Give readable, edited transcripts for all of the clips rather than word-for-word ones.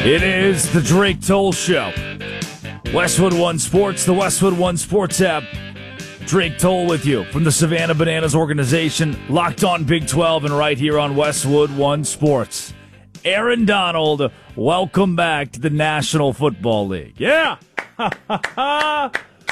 It is the Drake Toll Show. Westwood One Sports, the Westwood One Sports app. Drake Toll with you from the Savannah Bananas organization, Locked On Big 12, and right here on Westwood One Sports. Aaron Donald, welcome back to the National Football League. Yeah! I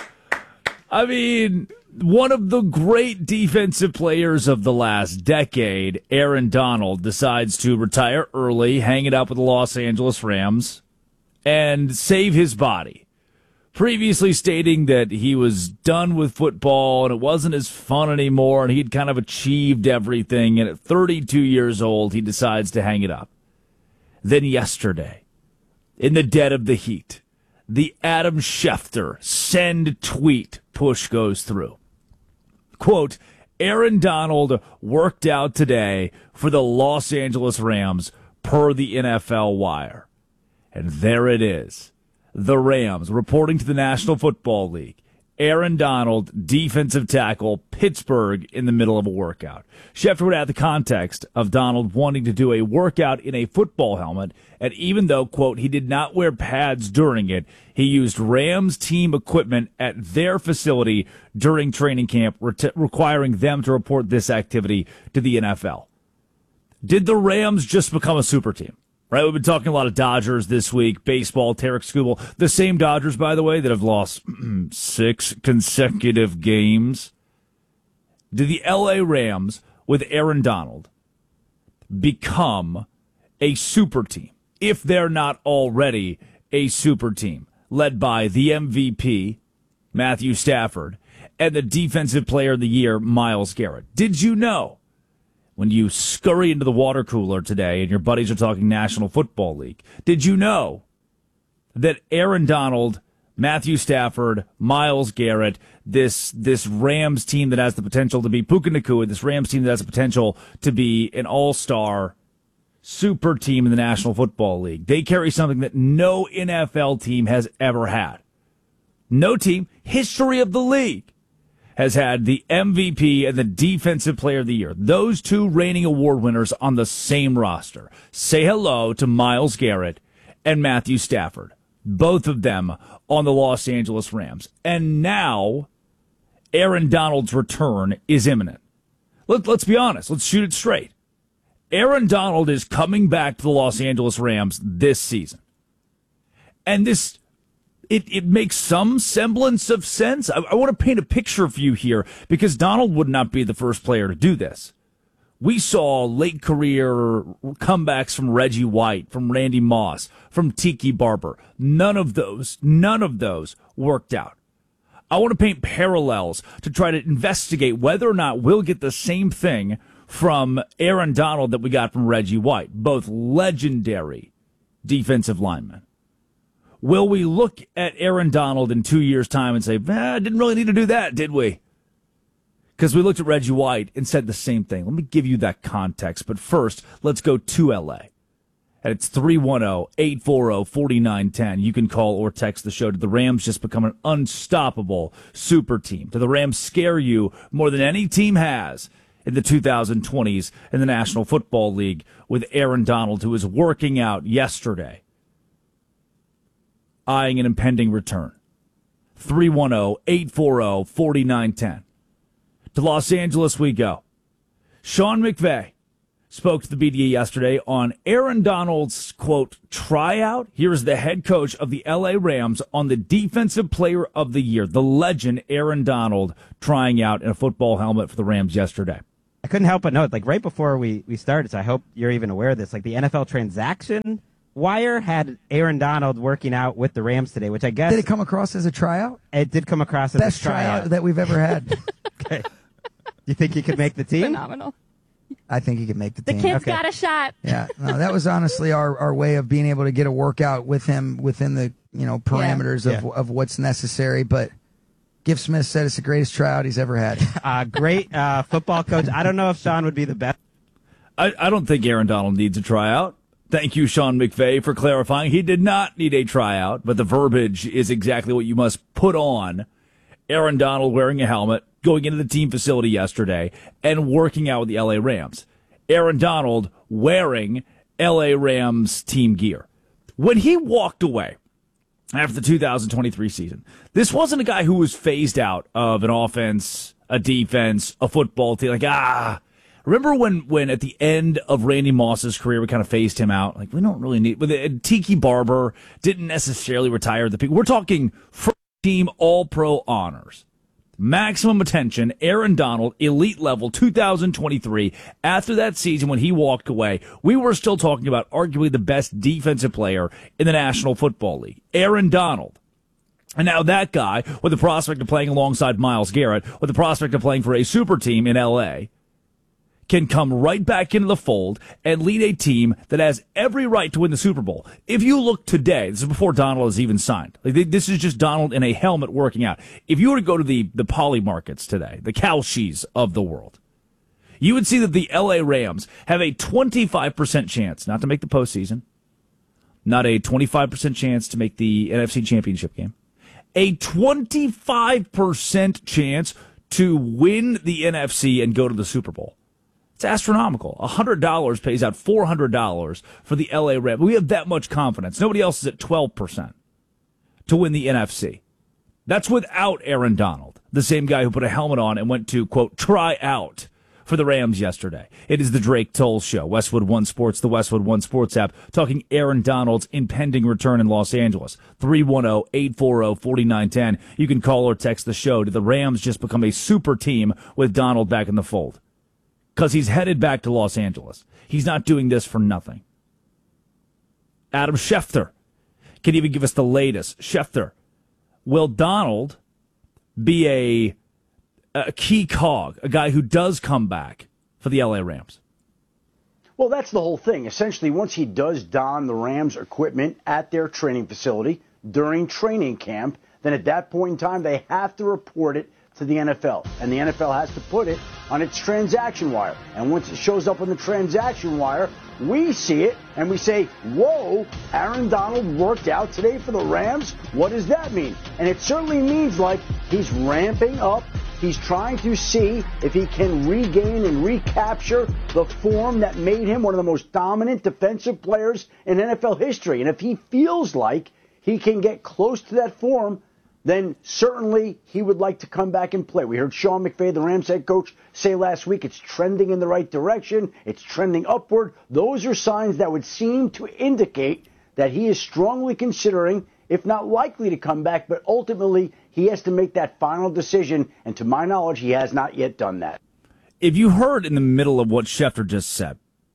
mean, one of the great defensive players of the last decade, Aaron Donald, decides to retire early, hang it up with the Los Angeles Rams, and save his body. Previously stating that he was done with football and it wasn't as fun anymore and he'd kind of achieved everything, and at 32 years old, he decides to hang it up. Then yesterday, in the dead of the heat, the Adam Schefter send tweet push goes through. Quote, Aaron Donald worked out today for the Los Angeles Rams per the NFL Wire. And there it is. The Rams reporting to the National Football League. Aaron Donald, defensive tackle, Pittsburgh, in the middle of a workout. Schefter would add the context of Donald wanting to do a workout in a football helmet, and even though, quote, he did not wear pads during it, he used Rams team equipment at their facility during training camp, requiring them to report this activity to the NFL. Did the Rams just become a super team? Right, we've been talking a lot of Dodgers this week, baseball, Tarek Skubal. The same Dodgers, by the way, that have lost 6 consecutive games. Do the L.A. Rams, with Aaron Donald, become a super team, if they're not already a super team, led by the MVP, Matthew Stafford, and the Defensive Player of the Year, Myles Garrett? Did you know? When you scurry into the water cooler today and your buddies are talking National Football League, did you know that Aaron Donald, Matthew Stafford, Myles Garrett, this Rams team that has the potential to be Puka Nacua, this Rams team that has the potential to be an all-star super team in the National Football League, they carry something that no NFL team has ever had. No team, history of the league, has had the MVP and the Defensive Player of the Year, those two reigning award winners on the same roster. Say hello to Myles Garrett and Matthew Stafford, both of them on the Los Angeles Rams. And now Aaron Donald's return is imminent. Let's be honest. Let's shoot it straight. Aaron Donald is coming back to the Los Angeles Rams this season. And this... It makes some semblance of sense. I want to paint a picture for you here because Donald would not be the first player to do this. We saw late career comebacks from Reggie White, from Randy Moss, from Tiki Barber. None of those worked out. I want to paint parallels to try to investigate whether or not we'll get the same thing from Aaron Donald that we got from Reggie White, both legendary defensive linemen. Will we look at Aaron Donald in 2 years' time and say, didn't really need to do that, did we? Because we looked at Reggie White and said the same thing. Let me give you that context. But first, let's go to L.A. And it's 310-840-4910. You can call or text the show. Did the Rams just become an unstoppable super team? Did the Rams scare you more than any team has in the 2020s in the National Football League with Aaron Donald, who was working out yesterday, eyeing an impending return? 310-840-4910. To Los Angeles we go. Sean McVay spoke to the media yesterday on Aaron Donald's, quote, tryout. Here's the head coach of the L.A. Rams on the Defensive Player of the Year, the legend Aaron Donald, trying out in a football helmet for the Rams yesterday. I couldn't help but note, right before we started, so I hope you're even aware of this, the NFL transaction Wire had Aaron Donald working out with the Rams today, which I guess... Did it come across as a tryout? It did come across as Best a tryout that we've ever had. Okay. You think he could make the team? Phenomenal. I think he could make the The team. kid's got a shot. Yeah, no, that was honestly our way of being able to get a workout with him within the parameters of what's necessary. But Giff Smith said it's the greatest tryout he's ever had. Great football coach. I don't know if Sean would be the best. I don't think Aaron Donald needs a tryout. Thank you, Sean McVay, for clarifying. He did not need a tryout, but the verbiage is exactly what you must put on. Aaron Donald wearing a helmet, going into the team facility yesterday, and working out with the L.A. Rams. Aaron Donald wearing L.A. Rams team gear. when he walked away after the 2023 season, this wasn't a guy who was phased out of an offense, a defense, a football team. Remember when at the end of Randy Moss's career, we kind of phased him out? Like, we don't really need, but Tiki Barber didn't necessarily retire the peak. We're talking first team All-Pro honors. Maximum attention, Aaron Donald, elite level, 2023. After that season, when he walked away, we were still talking about arguably the best defensive player in the National Football League, Aaron Donald. And now that guy, with the prospect of playing alongside Myles Garrett, with the prospect of playing for a super team in L.A., can come right back into the fold and lead a team that has every right to win the Super Bowl. If you look today, this is before Donald has even signed. This is just Donald in a helmet working out. If you were to go to the poly markets today, the Kalshis of the world, you would see that the L.A. Rams have a 25% chance not to make the postseason, not a 25% chance to make the NFC Championship game, a 25% chance to win the NFC and go to the Super Bowl. It's astronomical. $100 pays out $400 for the LA Rams. We have that much confidence. Nobody else is at 12% to win the NFC. That's without Aaron Donald, the same guy who put a helmet on and went to, quote, try out for the Rams yesterday. It is the Drake Toll Show, Westwood One Sports, the Westwood One Sports app, talking Aaron Donald's impending return in Los Angeles. 310-840-4910. You can call or text the show. Did the Rams just become a super team with Donald back in the fold? Because he's headed back to Los Angeles. He's not doing this for nothing. Adam Schefter can even give us the latest. Schefter, will Donald be a key cog, a guy who does come back for the LA Rams? Well, that's the whole thing. Essentially, once he does don the Rams equipment at their training facility during training camp, then at that point in time, they have to report it to the NFL, and the NFL has to put it on its transaction wire. And once it shows up on the transaction wire, we see it and we say, whoa, Aaron Donald worked out today for the Rams? What does that mean? And it certainly means like he's ramping up. He's trying to see if he can regain and recapture the form that made him one of the most dominant defensive players in NFL history. And if he feels like he can get close to that form, then certainly he would like to come back and play. We heard Sean McVay, the Rams head coach, say last week it's trending in the right direction. It's trending upward. Those are signs that would seem to indicate that he is strongly considering, if not likely to come back, but ultimately he has to make that final decision. And to my knowledge, he has not yet done that. If you heard in the middle of what Schefter just said,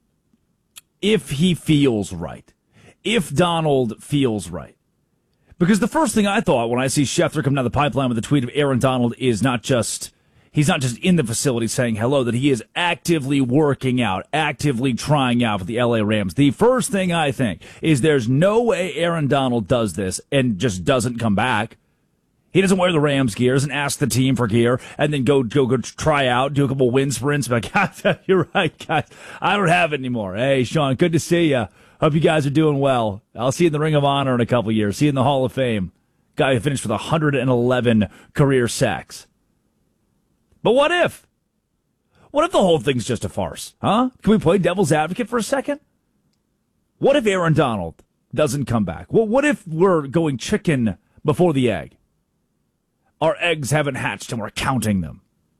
if he feels right, if Donald feels right, because the first thing I thought when I see Schefter come down the pipeline with a tweet of Aaron Donald is he's not just in the facility saying hello, that he is actively working out, actively trying out for the LA Rams. The first thing I think is there's no way Aaron Donald does this and just doesn't come back. He doesn't wear the Rams gear, doesn't ask the team for gear, and then go try out, do a couple wind sprints. Like, you're right, guys. I don't have it anymore. Hey, Sean, good to see you. Hope you guys are doing well. I'll see you in the Ring of Honor in a couple years. See you in the Hall of Fame. Guy who finished with 111 career sacks. But what if? What if the whole thing's just a farce? Huh? Can we play devil's advocate for a second? What if Aaron Donald doesn't come back? Well, what if we're going chicken before the egg? Our eggs haven't hatched and we're counting them.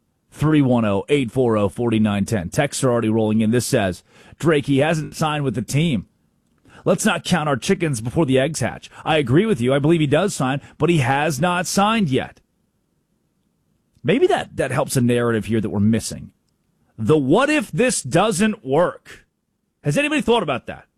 310-840-4910. Texts are already rolling in. This says, Drake, he hasn't signed with the team. Let's not count our chickens before the eggs hatch. I agree with you. I believe he does sign, but he has not signed yet. Maybe that helps a narrative here that we're missing. The what if this doesn't work? Has anybody thought about that?